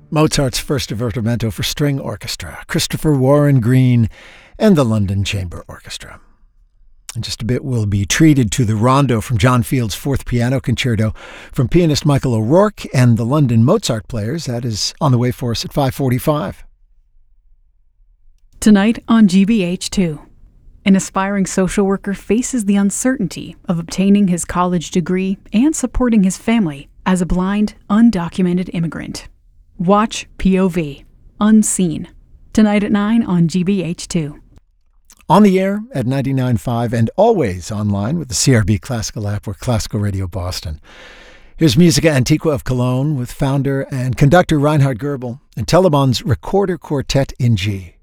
Mozart's first divertimento for string orchestra, Christopher Warren Green, and the London Chamber Orchestra. In just a bit, we'll be treated to the rondo from John Field's Fourth Piano Concerto from pianist Michael O'Rourke and the London Mozart Players. That is on the way for us at 5:45. Tonight on GBH2, an aspiring social worker faces the uncertainty of obtaining his college degree and supporting his family as a blind, undocumented immigrant. Watch POV, Unseen, tonight at 9 on GBH2. On the air at 99.5 and always online with the CRB Classical app or Classical Radio Boston. Here's Musica Antiqua of Cologne with founder and conductor Reinhard Goebel and Teleman's Recorder Quartet in G.